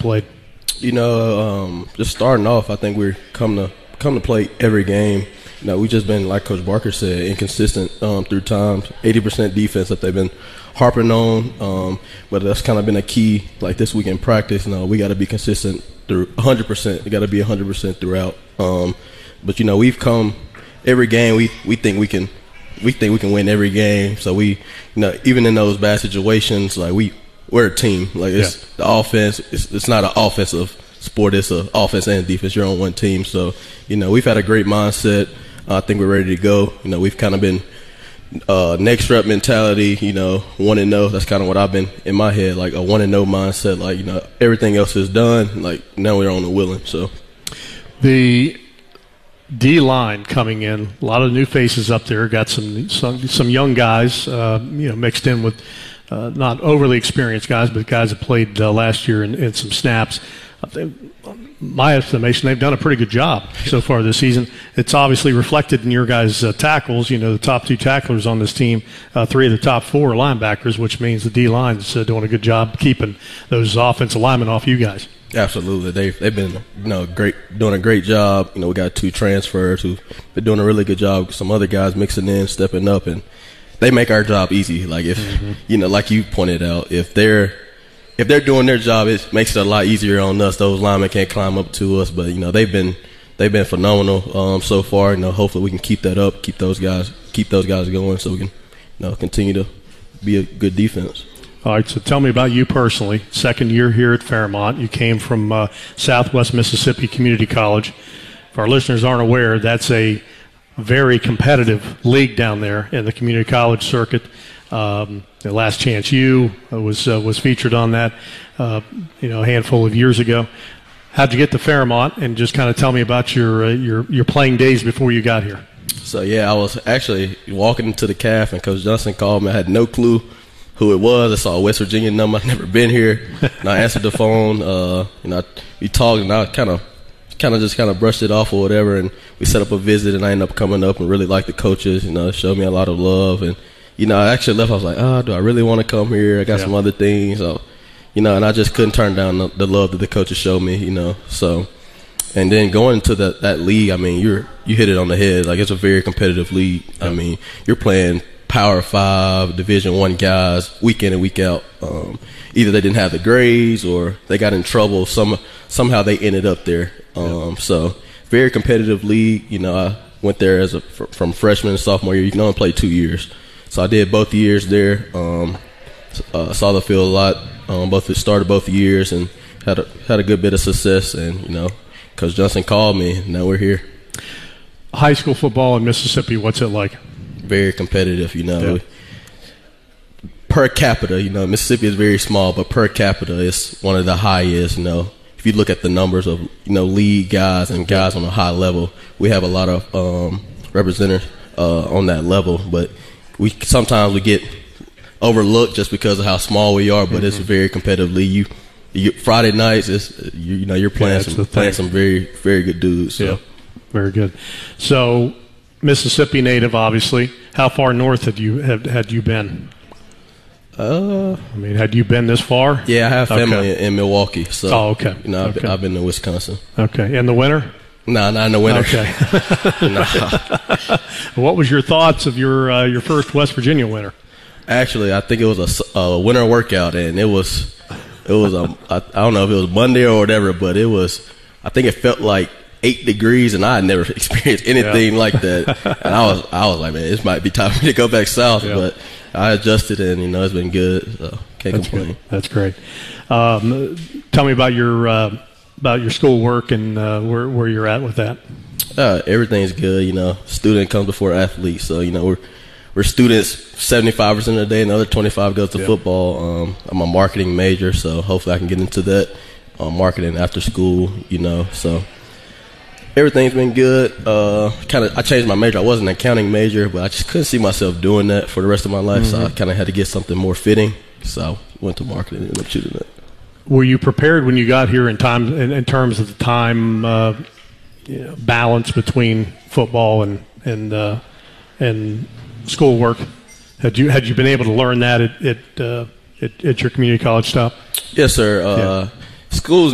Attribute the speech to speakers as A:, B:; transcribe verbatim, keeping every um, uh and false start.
A: played?
B: You know, um, just starting off, I think we're come to come to play every game. You know, we just been, like Coach Barker said, inconsistent um, through times. eighty percent defense that they've been harping on, um, but that's kind of been a key. Like this week in practice, you know, we got to be consistent through one hundred percent. We got to be one hundred percent throughout. Um, but you know, we've come every game. We we think we can we think we can win every game. So we, you know, even in those bad situations, like we we're a team. Like it's yeah. the offense. It's, it's not an offensive sport. It's an offense and defense. You're on one team. So you know, we've had a great mindset. Uh, I think we're ready to go. You know, we've kind of been uh, next rep mentality. You know, one and no. That's kind of what I've been in my head. Like a one and no mindset. Like, you know, everything else is done. Like now we're on the willing. So
A: the D line coming in, a lot of new faces up there. Got some some, some young guys, uh, you know, mixed in with uh, not overly experienced guys, but guys that played uh, last year in, in some snaps. I think, my estimation, they've done a pretty good job so far this season. It's obviously reflected in your guys' uh, tackles. You know, the top two tacklers on this team, uh, three of the top four are linebackers, which means the D-line's uh, doing a good job keeping those offensive linemen off you guys.
B: Absolutely. They've, they've been, you know, great, doing a great job. You know, we got two transfers who've been doing a really good job. Some other guys mixing in, stepping up, and they make our job easy. Like if, mm-hmm. you know, like you pointed out, if they're, If they're doing their job, it makes it a lot easier on us. Those linemen can't climb up to us, but you know they've been they've been phenomenal um, so far. You know, hopefully we can keep that up, keep those guys keep those guys going, so we can you know continue to be a good defense.
A: All right, so tell me about you personally. Second year here at Fairmont, you came from uh, Southwest Mississippi Community College. If our listeners aren't aware, that's a very competitive league down there in the community college circuit. Um, the Last Chance U was uh, was featured on that, uh, you know, a handful of years ago. How'd you get to Fairmont? And just kind of tell me about your uh, your your playing days before you got here.
B: So yeah, I was actually walking into the C A F, and Coach Johnson called me. I had no clue who it was. I saw a West Virginia number. I'd never been here, and I answered the phone. Uh, you know, we talked, and I kind of. kind of just kind of brushed it off or whatever, and we set up a visit, and I ended up coming up and really liked the coaches. You know, showed me a lot of love, and you know, I actually left. I was like, oh, do I really want to come here? I got yeah. some other things. So, you know, and I just couldn't turn down the, the love that the coaches showed me, you know. So, and then going into the, that league, I mean, you're you hit it on the head. Like, it's a very competitive league. Yeah. I mean, you're playing Power Five, Division One guys week in and week out. Um, either they didn't have the grades or they got in trouble. Some somehow they ended up there. Um, yeah. So, very competitive league. You know, I went there as a from freshman to sophomore year. You can only play two years. So I did both years there. Um, uh, saw the field a lot. Um, both started both years and had a had a good bit of success. And you know, Coach Johnson called me. And now we're here.
A: High school football in Mississippi, what's it like?
B: Very competitive. You know,
A: yeah.
B: per capita. You know, Mississippi is very small, but per capita, it's one of the highest. You know, if you look at the numbers of you know league guys and guys on a high level, we have a lot of um, representatives uh, on that level, but. We sometimes we get overlooked just because of how small we are, but mm-hmm. it's a very competitive league. You, you Friday nights, it's you, you know you're playing yeah, some playing some very very good dudes. So.
A: Yeah, very good. So Mississippi native, obviously. How far north had you had, had you been?
B: Uh,
A: I mean, had you been this far?
B: Yeah, I have family
A: okay.
B: in, in Milwaukee. So
A: oh, okay.
B: You know, I've,
A: okay.
B: been, I've been to Wisconsin.
A: Okay, in the winter.
B: No, nah, not in the winter.
A: Okay.
B: nah.
A: What was your thoughts of your uh, your first West Virginia winter?
B: Actually, I think it was a, a winter workout, and it was it was a I, I don't know if it was Monday or whatever, but it was. I think it felt like eight degrees, and I had never experienced anything yeah. like that. And I was I was like, man, this might be time for me to go back south, yeah. but I adjusted, and you know it's been good. So can't
A: That's
B: complain.
A: Good. That's great. Um, tell me about your. Uh, about your schoolwork and uh, where where you're at with that.
B: Uh, everything's good, you know. Student comes before athlete, so you know we're we're students seventy-five percent of the day, and the other twenty-five goes to yeah. football. Um, I'm a marketing major, so hopefully I can get into that uh, marketing after school, you know. So everything's been good. Uh, kind of, I changed my major. I was an accounting major, but I just couldn't see myself doing that for the rest of my life, mm-hmm. so I kind of had to get something more fitting. So I went to marketing and ended up choosing that.
A: Were you prepared when you got here in time, in, in terms of the time uh, you know, balance between football and and uh, and schoolwork? Had you had you been able to learn that at at, uh, at, at your community college stop?
B: Yes, sir. Uh,
A: yeah.
B: School's